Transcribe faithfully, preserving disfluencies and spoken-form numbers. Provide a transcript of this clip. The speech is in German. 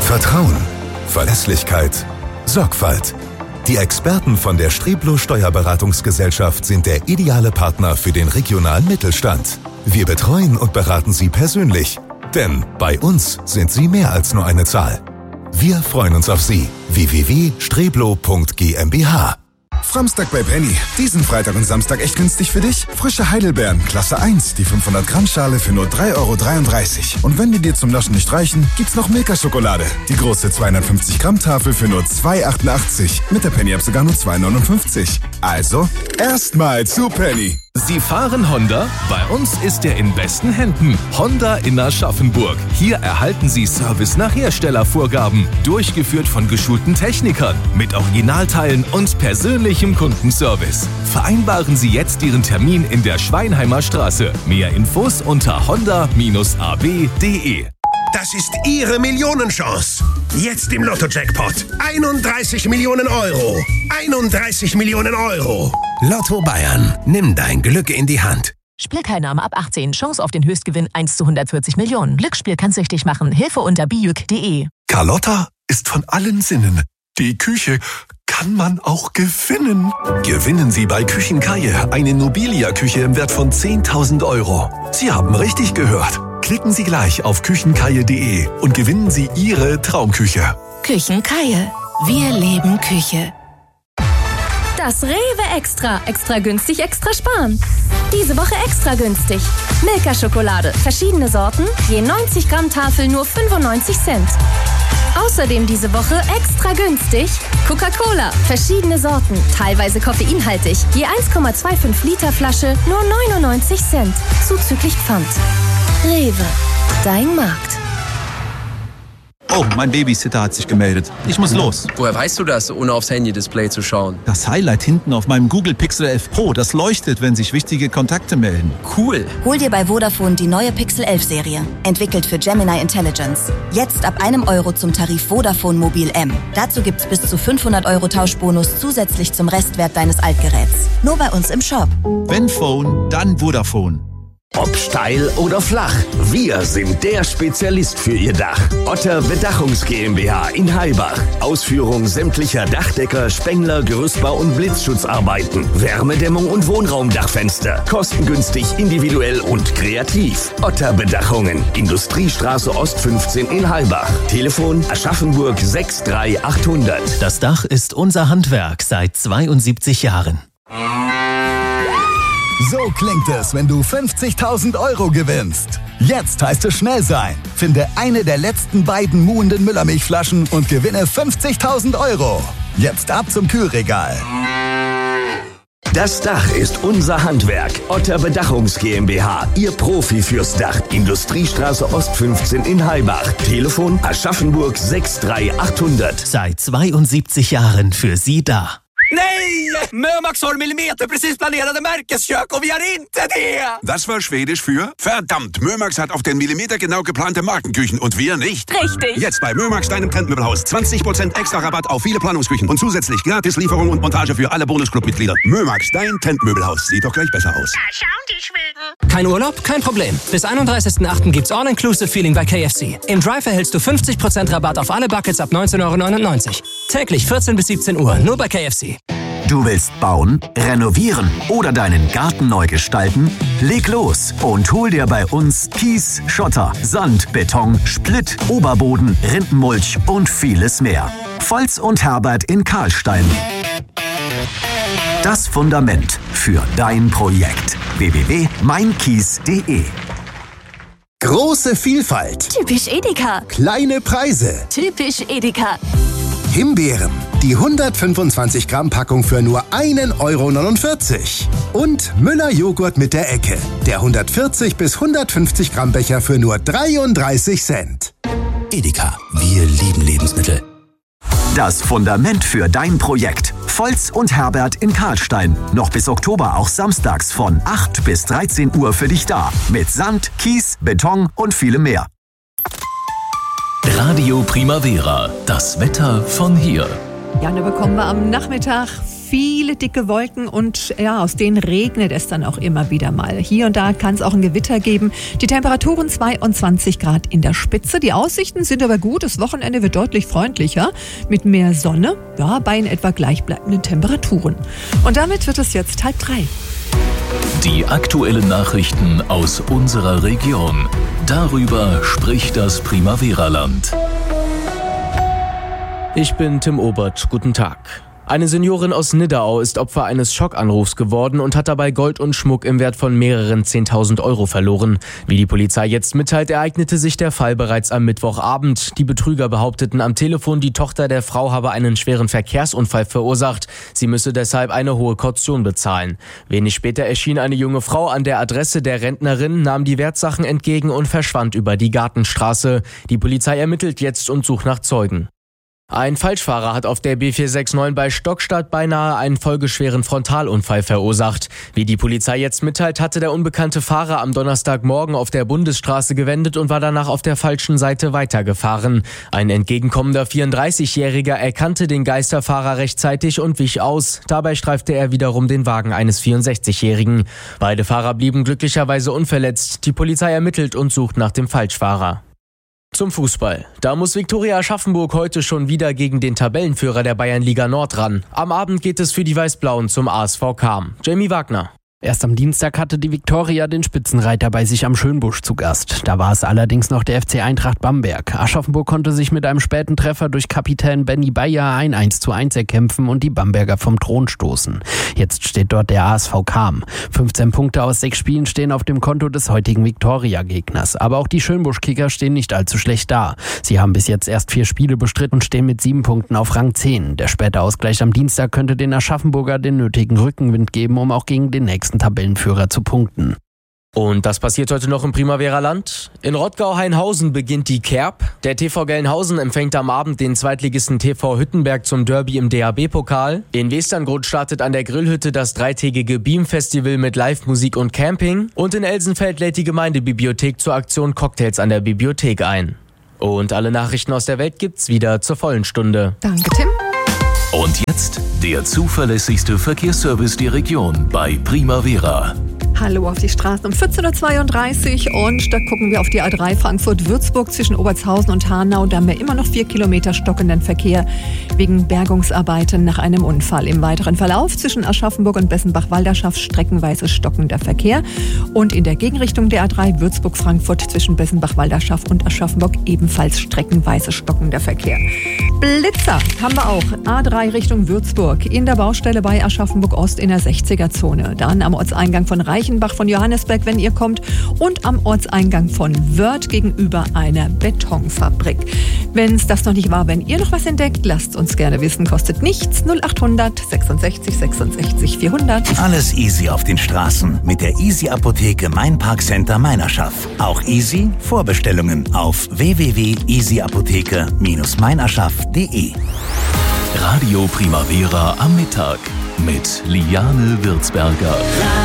Vertrauen, Verlässlichkeit, Sorgfalt. Die Experten von der Streblo Steuerberatungsgesellschaft sind der ideale Partner für den regionalen Mittelstand. Wir betreuen und beraten Sie persönlich, denn bei uns sind Sie mehr als nur eine Zahl. Wir freuen uns auf Sie. w w w punkt streblo punkt g m b h. Samstag bei Penny. Diesen Freitag und Samstag echt günstig für dich? Frische Heidelbeeren, Klasse eins, die fünfhundert Gramm Schale für nur drei Euro dreiunddreißig. Und wenn die dir zum Naschen nicht reichen, gibt's noch Milka-Schokolade. Die große zweihundertfünfzig Gramm Tafel für nur zwei Euro achtundachtzig. Mit der Penny-App sogar nur zwei Euro neunundfünfzig. Also, erstmal zu Penny. Sie fahren Honda? Bei uns ist er in besten Händen. Honda in Aschaffenburg. Hier erhalten Sie Service nach Herstellervorgaben. Durchgeführt von geschulten Technikern. Mit Originalteilen und persönlichem Kundenservice. Vereinbaren Sie jetzt Ihren Termin in der Schweinheimer Straße. Mehr Infos unter honda Bindestrich a b punkt d e. Das ist Ihre Millionenchance. Jetzt im Lotto-Jackpot. einunddreißig Millionen Euro. einunddreißig Millionen Euro. Lotto Bayern. Nimm dein Glück in die Hand. Spielteilnahme ab achtzehn. Chance auf den Höchstgewinn eins zu hundertvierzig Millionen. Glücksspiel kann süchtig machen. Hilfe unter bijuk punkt d e. Carlotta ist von allen Sinnen. Die Küche kann man auch gewinnen. Gewinnen Sie bei Küchenkaje eine Nobilia-Küche im Wert von zehntausend Euro. Sie haben richtig gehört. Klicken Sie gleich auf küchenkaje punkt d e und gewinnen Sie Ihre Traumküche. Küchenkaje. Wir leben Küche. Das Rewe Extra. Extra günstig, extra sparen. Diese Woche extra günstig. Milka-Schokolade. Verschiedene Sorten. Je neunzig Gramm Tafel nur fünfundneunzig Cent. Außerdem diese Woche extra günstig Coca-Cola. Verschiedene Sorten. Teilweise koffeinhaltig. Je eins Komma fünfundzwanzig Liter Flasche nur neunundneunzig Cent. Zuzüglich Pfand. Rewe. Dein Markt. Oh, mein Babysitter hat sich gemeldet. Ich muss los. Woher weißt du das, ohne aufs Handy-Display zu schauen? Das Highlight hinten auf meinem Google Pixel elf Pro, das leuchtet, wenn sich wichtige Kontakte melden. Cool. Hol dir bei Vodafone die neue Pixel elf Serie. Entwickelt für Gemini Intelligence. Jetzt ab einem Euro zum Tarif Vodafone Mobil M. Dazu gibt's bis zu fünfhundert Euro Tauschbonus zusätzlich zum Restwert deines Altgeräts. Nur bei uns im Shop. Wenn Phone, dann Vodafone. Ob steil oder flach, wir sind der Spezialist für Ihr Dach. Otter Bedachungs GmbH in Heilbach. Ausführung sämtlicher Dachdecker, Spengler, Gerüstbau und Blitzschutzarbeiten. Wärmedämmung und Wohnraumdachfenster. Kostengünstig, individuell und kreativ. Otter Bedachungen. Industriestraße Ost fünfzehn in Heilbach. Telefon Aschaffenburg sechs drei achthundert. Das Dach ist unser Handwerk seit zweiundsiebzig Jahren. So klingt es, wenn du fünfzigtausend Euro gewinnst. Jetzt heißt es schnell sein. Finde eine der letzten beiden muhenden Müllermilchflaschen und gewinne fünfzigtausend Euro. Jetzt ab zum Kühlregal. Das Dach ist unser Handwerk. Otter Bedachungs GmbH. Ihr Profi fürs Dach. Industriestraße Ost fünfzehn in Heilbach. Telefon Aschaffenburg sechs drei achthundert. Seit zweiundsiebzig Jahren für Sie da. Nej! Mömax har millimeter precis planerade Märkeskök och vi har inte det! Das war Schwedisch für verdammt, Mömax hat auf den Millimeter genau geplante Markenküchen und wir nicht. Richtig. Jetzt bei Mömax, deinem Trendmöbelhaus. zwanzig Prozent extra Rabatt auf viele Planungsküchen und zusätzlich gratis Lieferung und Montage für alle Bonusclub-Mitglieder. Mömax, dein Trendmöbelhaus. Sieht doch gleich besser aus. Da schauen die Schweden. Kein Urlaub? Kein Problem. Bis einunddreißigsten achten gibt's All-Inclusive-Feeling bei K F C. Im Drive erhältst du fünfzig Prozent Rabatt auf alle Buckets ab neunzehn Euro neunundneunzig. Täglich vierzehn bis siebzehn Uhr, nur bei K F C. Du willst bauen, renovieren oder deinen Garten neu gestalten? Leg los und hol dir bei uns Kies, Schotter, Sand, Beton, Splitt, Oberboden, Rindenmulch und vieles mehr. Volz und Herbert in Karlstein. Das Fundament für dein Projekt. w w w punkt mein kies punkt d e. Große Vielfalt. Typisch Edeka. Kleine Preise. Typisch Edeka. Himbeeren. Die hundertfünfundzwanzig Gramm Packung für nur ein Euro neunundvierzig. Und Müller Joghurt mit der Ecke. Der hundertvierzig bis hundertfünfzig Gramm Becher für nur dreiunddreißig Cent. Edeka. Wir lieben Lebensmittel. Das Fundament für dein Projekt. Volz und Herbert in Karlstein. Noch bis Oktober auch samstags von acht bis dreizehn Uhr für dich da. Mit Sand, Kies, Beton und vielem mehr. Radio Primavera. Das Wetter von hier. Ja, und da bekommen wir am Nachmittag viele dicke Wolken und ja, aus denen regnet es dann auch immer wieder mal. Hier und da kann es auch ein Gewitter geben. Die Temperaturen zweiundzwanzig Grad in der Spitze. Die Aussichten sind aber gut. Das Wochenende wird deutlich freundlicher mit mehr Sonne, ja, bei in etwa gleichbleibenden Temperaturen. Und damit wird es jetzt halb drei. Die aktuellen Nachrichten aus unserer Region. Darüber spricht das Primavera-Land. Ich bin Tim Obert. Guten Tag. Eine Seniorin aus Nidderau ist Opfer eines Schockanrufs geworden und hat dabei Gold und Schmuck im Wert von mehreren zehntausend Euro verloren. Wie die Polizei jetzt mitteilt, ereignete sich der Fall bereits am Mittwochabend. Die Betrüger behaupteten am Telefon, die Tochter der Frau habe einen schweren Verkehrsunfall verursacht. Sie müsse deshalb eine hohe Kaution bezahlen. Wenig später erschien eine junge Frau an der Adresse der Rentnerin, nahm die Wertsachen entgegen und verschwand über die Gartenstraße. Die Polizei ermittelt jetzt und sucht nach Zeugen. Ein Falschfahrer hat auf der B vier sechs neun bei Stockstadt beinahe einen folgeschweren Frontalunfall verursacht. Wie die Polizei jetzt mitteilt, hatte der unbekannte Fahrer am Donnerstagmorgen auf der Bundesstraße gewendet und war danach auf der falschen Seite weitergefahren. Ein entgegenkommender vierunddreißigjähriger erkannte den Geisterfahrer rechtzeitig und wich aus. Dabei streifte er wiederum den Wagen eines vierundsechzigjährigen. Beide Fahrer blieben glücklicherweise unverletzt. Die Polizei ermittelt und sucht nach dem Falschfahrer. Zum Fußball. Da muss Viktoria Aschaffenburg heute schon wieder gegen den Tabellenführer der Bayernliga Nord ran. Am Abend geht es für die Weiß-Blauen zum A S V Cham. Jamie Wagner. Erst am Dienstag hatte die Viktoria den Spitzenreiter bei sich am Schönbusch zu Gast. Da war es allerdings noch der F C Eintracht Bamberg. Aschaffenburg konnte sich mit einem späten Treffer durch Kapitän Benny Bayer ein eins zu eins erkämpfen und die Bamberger vom Thron stoßen. Jetzt steht dort der A S V Cham. fünfzehn Punkte aus sechs Spielen stehen auf dem Konto des heutigen Viktoria-Gegners. Aber auch die Schönbusch-Kicker stehen nicht allzu schlecht da. Sie haben bis jetzt erst vier Spiele bestritten und stehen mit sieben Punkten auf Rang zehn. Der späte Ausgleich am Dienstag könnte den Aschaffenburger den nötigen Rückenwind geben, um auch gegen den nächsten Tabellenführer zu punkten. Und das passiert heute noch im Primavera-Land. In Rottgau-Hainhausen beginnt die Kerb. Der T V Gelnhausen empfängt am Abend den Zweitligisten T V Hüttenberg zum Derby im D A B-Pokal. In Westerngrund startet an der Grillhütte das dreitägige Beam-Festival mit Live-Musik und Camping. Und in Elsenfeld lädt die Gemeindebibliothek zur Aktion Cocktails an der Bibliothek ein. Und alle Nachrichten aus der Welt gibt's wieder zur vollen Stunde. Danke, Tim. Und jetzt der zuverlässigste Verkehrsservice der Region bei Primavera. Hallo auf die Straßen um vierzehn Uhr zweiunddreißig und da gucken wir auf die A drei Frankfurt-Würzburg zwischen Obertshausen und Hanau. Da haben wir immer noch vier Kilometer stockenden Verkehr wegen Bergungsarbeiten nach einem Unfall. Im weiteren Verlauf zwischen Aschaffenburg und Bessenbach-Walderschaft streckenweise stockender Verkehr und in der Gegenrichtung der A drei Würzburg-Frankfurt zwischen Bessenbach-Walderschaft und Aschaffenburg ebenfalls streckenweise stockender Verkehr. Blitzer haben wir auch. A drei Richtung Würzburg in der Baustelle bei Aschaffenburg-Ost in der sechziger-Zone. Dann am Ortseingang von Reichenbach von Johannesberg, wenn ihr kommt, und am Ortseingang von Wörth gegenüber einer Betonfabrik. Wenn es das noch nicht war, wenn ihr noch was entdeckt, lasst uns gerne wissen. Kostet nichts. null acht hundert sechsundsechzig sechsundsechzig vierhundert. Alles easy auf den Straßen mit der Easy Apotheke Main Park Center Meinerschaft. Auch easy Vorbestellungen auf w w w punkt easy apotheke Bindestrich meinerschaft punkt de. Radio Primavera am Mittag mit Liane Würzberger.